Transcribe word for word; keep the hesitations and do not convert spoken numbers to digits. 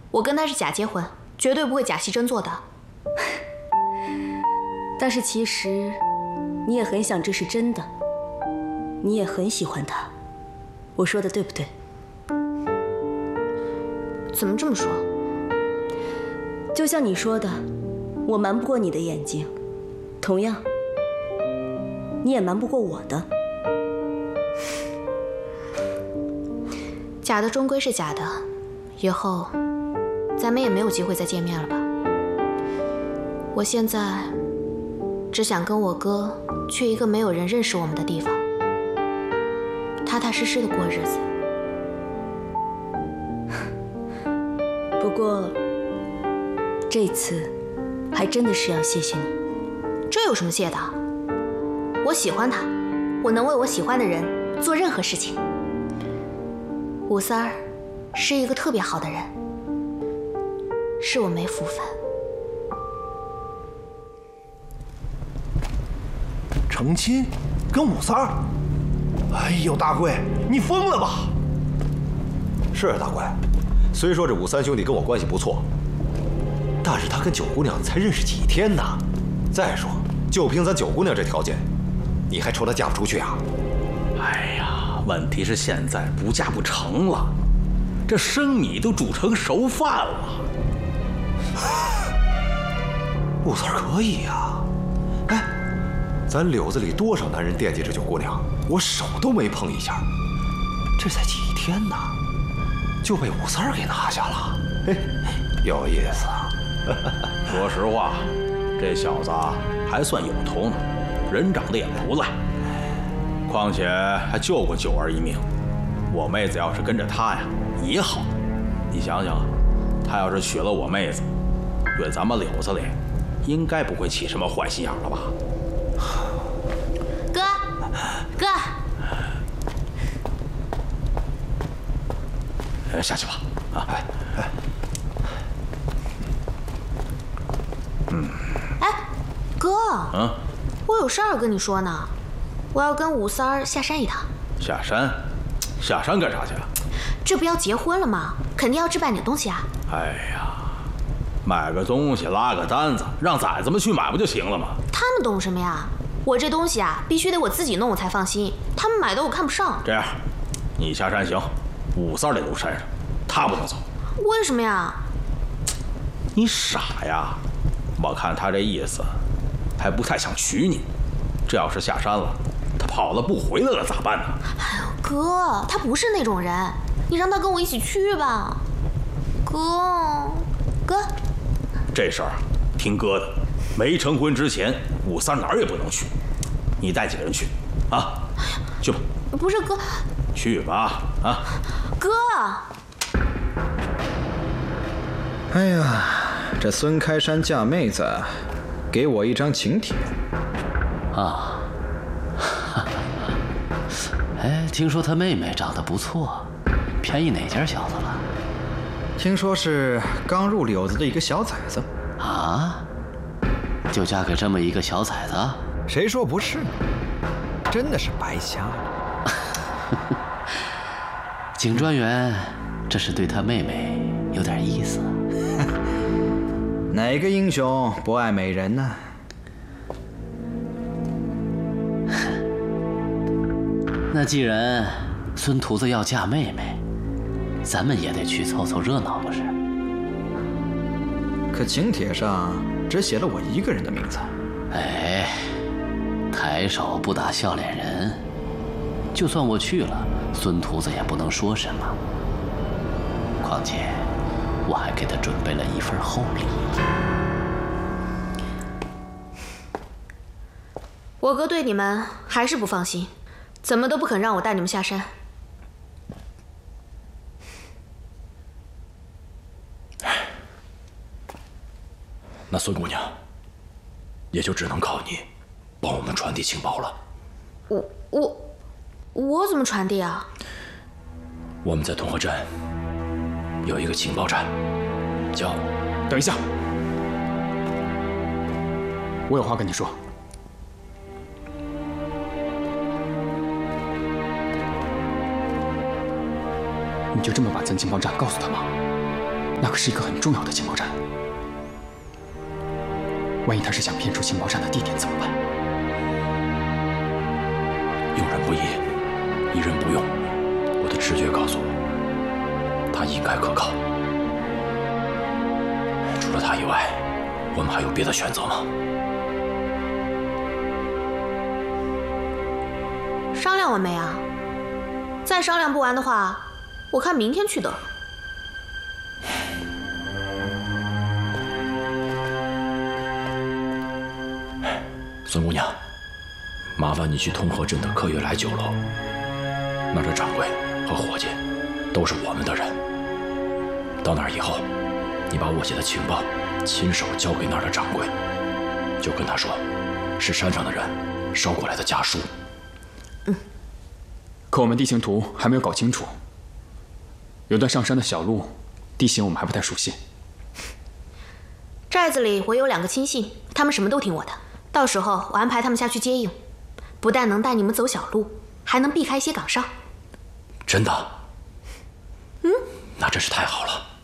我跟他是假结婚，绝对不会假戏真做的。 但是其实，你也很想这是真的，你也很喜欢他。我说的对不对？ 怎么这么说？ 就像你说的，我瞒不过你的眼睛，同样，你也瞒不过我的。 假的终归是假的，以后咱们也没有机会再见面了吧？我现在只想跟我哥去一个没有人认识我们的地方，踏踏实实的过日子。 不过，这次还真的是要谢谢你。 这有什么谢的？我喜欢他，我能为我喜欢的人做任何事情。武三儿是一个特别好的人，是我没福分。 成亲，跟武三儿？哎呦，大贵，你疯了吧？ 是啊，大贵，虽说这武三兄弟跟我关系不错，但是他跟九姑娘才认识几天呢。再说，就凭咱九姑娘这条件，你还愁她嫁不出去啊？ 哎呀，问题是现在不嫁不成了，这生米都煮成熟饭了。 武三儿可以呀，哎，咱柳子里多少男人惦记着九姑娘，我手都没碰一下，这才几天呢，就被武三儿给拿下了，嘿，有意思啊。 说实话，这小子还算有头脑，人长得也不赖，况且还救过九儿一命。我妹子要是跟着他呀，也好。你想想，他要是娶了我妹子，对咱们柳子里应该不会起什么坏心眼了吧？ 哥，哥， 呃，下去吧。啊，哎哎， 嗯，哎，哥， 嗯， 我有事儿跟你说呢，我要跟武三儿下山一趟。 下山？下山干啥去？ 这不要结婚了吗？肯定要置办点东西啊。 哎呀，买个东西拉个单子，让崽子们去买不就行了吗？ 他们懂什么呀？我这东西啊，必须得我自己弄我才放心，他们买的我看不上。 这样，你下山行，武三儿得留山上，他不能走。 为什么呀？ 你傻呀！我看他这意思，还不太想娶你。这要是下山了，他跑了不回来了咋办呢？ 哎呦，哥，他不是那种人，你让他跟我一起去吧。哥，哥， 这事儿听哥的，没成婚之前，武三哪儿也不能去。你带几个人去？啊，去吧。 不是哥， 去吧，啊， 哥。 哎呀，这孙开山嫁妹子，给我一张请帖。 啊，哎，听说他妹妹长得不错，便宜哪家小子了？ 听说是刚入柳子的一个小崽子。 啊？就嫁给这么一个小崽子？ 谁说不是呢？真的是白瞎了。 景专员，这是对他妹妹有点意思。 哪个英雄不爱美人呢？ 那既然孙徒子要嫁妹妹，咱们也得去凑凑热闹，不是？ 可请帖上只写了我一个人的名字。 哎，抬手不打笑脸人，就算我去了，孙徒子也不能说什么。况且我还给他准备了一份厚礼。 我哥对你们还是不放心，怎么都不肯让我带你们下山。 那孙姑娘，也就只能靠你帮我们传递情报了。 我我我怎么传递啊？ 我们在通河镇有一个情报站，叫…… 等一下，我有话跟你说。你就这么把咱情报站告诉他吗？ 那可是一个很重要的情报站。万一他是想骗出情报站的地点怎么办？ 用人不疑，疑人不用。我的直觉告诉我，他应该可靠。除了他以外，我们还有别的选择吗？ 商量完没啊？再商量不完的话，我看明天去得了。 孙姑娘，麻烦你去通河镇的科悦来酒楼，那儿的掌柜和伙计都是我们的人。到那儿以后，你把我写的情报亲手交给那儿的掌柜，就跟他说，是山上的人捎过来的家书。 嗯。 可我们地形图还没有搞清楚，有段上山的小路，地形我们还不太熟悉。 寨子里我有两个亲信，他们什么都听我的。到时候我安排他们下去接应，不但能带你们走小路，还能避开一些岗哨。 真的？ 嗯， 那真是太好了。